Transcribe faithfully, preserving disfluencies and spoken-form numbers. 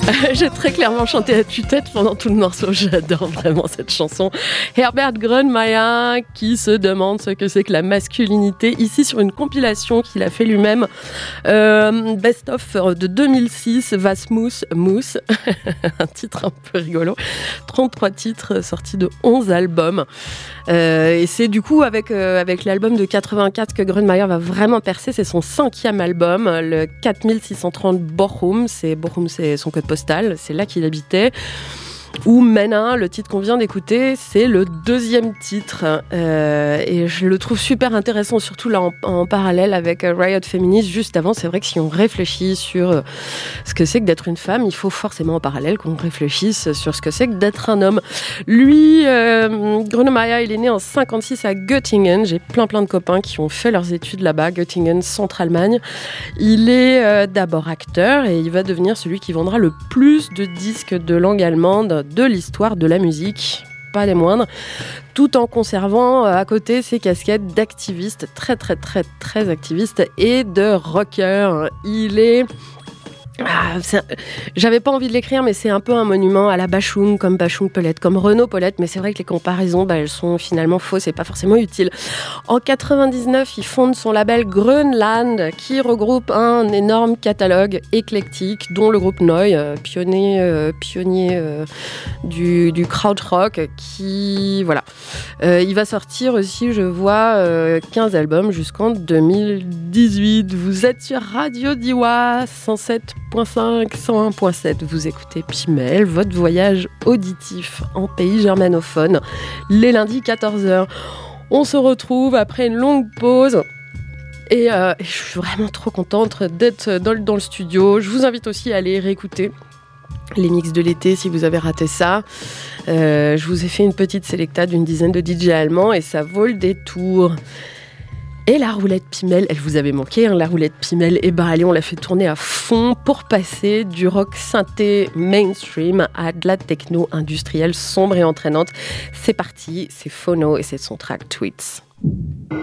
J'ai très clairement chanté à tue-tête pendant tout le morceau. J'adore vraiment cette chanson. Herbert Grönemeyer qui se demande ce que c'est que la masculinité. Ici sur une compilation qu'il a fait lui-même. Euh, Best of de deux mille six, Was muss, muss. Un titre un peu rigolo. trente-trois titres sortis de onze albums. Euh, et c'est du coup avec, euh, avec l'album de quatre-vingt-quatre que Grönemeyer va vraiment percer. C'est son cinquième album, le quatre mille six cent trente Bochum. C'est, Bochum, c'est son code postal, c'est là qu'il habitait. Ou Männer, le titre qu'on vient d'écouter, c'est le deuxième titre. Euh, et je le trouve super intéressant, surtout là en, en parallèle avec Riot Feminist. Juste avant, c'est vrai que si on réfléchit sur ce que c'est que d'être une femme, il faut forcément en parallèle qu'on réfléchisse sur ce que c'est que d'être un homme. Lui, euh, Grönemeyer, il est né en cinquante-six à Göttingen. J'ai plein plein de copains qui ont fait leurs études là-bas, Göttingen, Centre-Allemagne. Il est euh, d'abord acteur et il va devenir celui qui vendra le plus de disques de langue allemande de l'histoire de la musique, pas des moindres, tout en conservant à côté ses casquettes d'activiste, très très très très activiste et de rocker. Il est... Ah, c'est un... J'avais pas envie de l'écrire, mais c'est un peu un monument à la Bachung, comme Bachung peut l'être, comme Renaud peut l'être, mais c'est vrai que les comparaisons, bah, elles sont finalement fausses et pas forcément utiles. En quatre-vingt-dix-neuf, il fonde son label Grönland, qui regroupe un énorme catalogue éclectique, dont le groupe Neu, euh, pionnier, euh, pionnier euh, du, du krautrock, qui... Voilà. Euh, il va sortir aussi, je vois, euh, quinze albums jusqu'en deux mille dix-huit. Vous êtes sur Radio Diois, cent sept point cinq, cent un point sept. Vous écoutez Pimel, votre voyage auditif en pays germanophone, les lundis quatorze heures. On se retrouve après une longue pause. Et, euh, et je suis vraiment trop contente d'être dans, dans le studio. Je vous invite aussi à aller réécouter les mix de l'été si vous avez raté ça. Euh, je vous ai fait une petite sélecta d'une dizaine de D J allemands et ça vaut le détour. Et la roulette Pimel, elle vous avait manqué, hein, la roulette Pimel, et ben allez, on l'a fait tourner à fond pour passer du rock synthé mainstream à de la techno industrielle sombre et entraînante. C'est parti, c'est Phono et c'est son track Tweets.